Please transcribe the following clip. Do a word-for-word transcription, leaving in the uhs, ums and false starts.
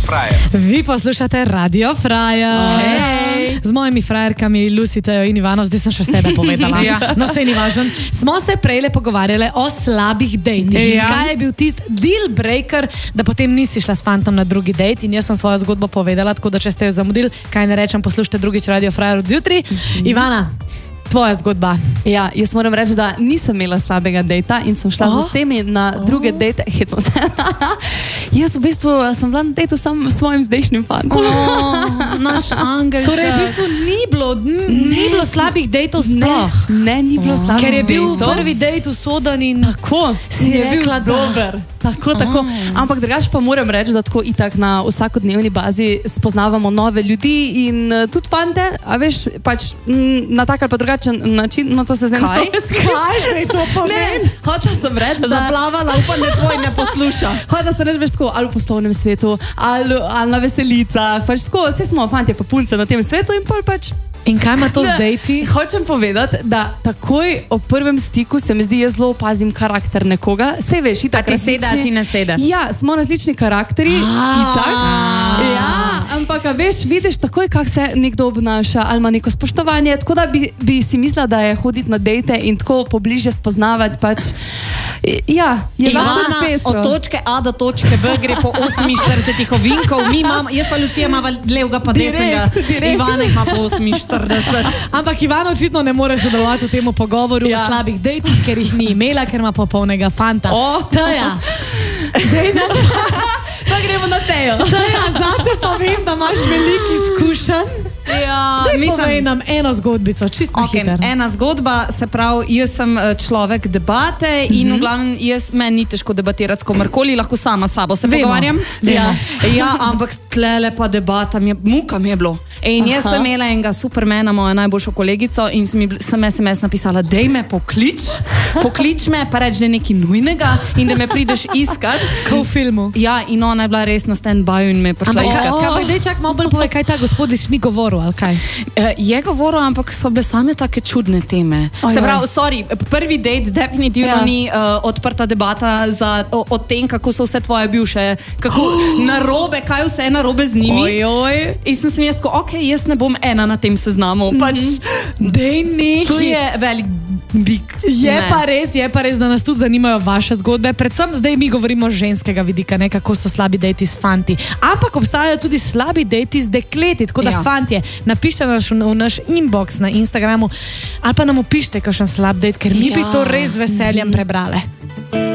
Frajer. Vi poslušate Radio Frajer. Hey. Z mojimi frajerkami Lucy, Tejo in Ivano, zdaj sem še sebe povedala. Ja. No, sej ni važen. Smo se prejle pogovarjali o slabih dejtih. Ja. Kaj je bil tist deal breaker, da potem nisi šla s fantom na drugi dejt, in jaz sem svojo zgodbo povedala, tako da če ste jo zamudili, kaj ne rečem, poslušajte drugič Radio Frajer od zjutraj. Ivana, tvoja zgodba. Ja, jaz moram reči, da nisem imela slabega dejta in sem šla oh. z vsemi na druge oh. dejte. Hecam se. Jaz v bistvu sem bila na dejtu sam s svojim zdajšnjim fantom. Oh, naš angelček. Torej, v bistvu ni bilo, ni bilo slabih dejtov sploh. Ne, ne ni bilo oh. slabih Ker je bil dejtov. prvi dejt usoden in Tako, si je bil rekla, dober. Tako, tako. Oh. Ampak drugače pa moram reči, da tako itak na vsakodnevni bazi spoznavamo nove ljudi in uh, tudi fante, a veš, pač m, na tak ali pa drugačen način, no to se zdaj Kaj? Kaj zdaj to pomeni? Hotela sem reči, da... Zaplavala, upam, da tvoj ne posluša. Hotela sem reči, veš, tako, ali v poslovnem svetu, ali, ali na veselicah, pač tako, vse smo fantje pa punce na tem svetu in pol pač... In kaj ima to z dejti? Hočem povedati, da takoj ob prvem stiku se mi zdi, jaz zelo opazim karakter nekoga. Sej veš, itak ti različni... seda, ti ne seda. Ja, smo različni karakteri, itak. Ja, ampak a veš, vidiš takoj, kako se nekdo obnaša, ali ima neko spoštovanje, tako da bi, bi si mislila, da je hoditi na dejte in tako pobližje spoznavati, pač... Ja, je lahko tudi pestro. Od točke A do točke B gre po oseminštiridesetih ovinkov, mi imamo, jaz pa Lucija imava levega pa desnega, Ivana ima po oseminštirideset. Ampak Ivana očitno ne more sodelovati v tem pogovoru ja. o slabih dejtih, ker jih ni imela, ker ima popolnega fanta. Oh. Teja. Pa gremo na Tejo. Teja, zate pa vem, da imaš veliko izkušenj. Ja, mislim, povej nam eno zgodbico, čisto okay, hitro. Ena zgodba, se pravi, jaz sem človek debate in mm -hmm. v glavnem, jaz, meni ni težko debatirati s komerkoli, lahko sama s sabo se Vemo. pogovarjam. Ja. ja, ampak tlele pa debata, mi je, muka mi je bilo. In jaz Aha. sem imela enega supermana, moja najboljšo kolegico, in sem, sem es em es napisala, dej me poklič, poklič me, pa reč, da je nekaj nujnega in da me prideš iskat. Ko v filmu. Ja, in ona je bila res na stand-by in me je prišla Ampak, iskat. Ampak, dej čak malo bolj povej, kaj ta gospodič ni govoril, ali kaj? Uh, je govoril, ampak so bile same take čudne teme. Oj, se pravi, sorry, prvi date definitivno ja. ni uh, odprta debata za, o, o tem, kako so vse tvoje bivše, kako oh. narobe, kaj vse je narobe z njimi. Oj, oj. In sem se mi jaz tako, ok, jaz ne bom ena na tem seznamu. Mm -hmm. Pač, dej nehi. To je velik big. Je ne. pa res, je pa res, da nas tudi zanimajo vaše zgodbe. Predvsem zdaj mi govorimo z ženskega vidika, ne, kako so slabi dejti s fanti. Ampak obstajajo tudi slabi dejti z dekleti, tako da ja. fantje, napište naš, v naš inbox na Instagramu ali pa nam opište kakšen slab dejt, ker mi ja. bi to res z veseljem prebrale.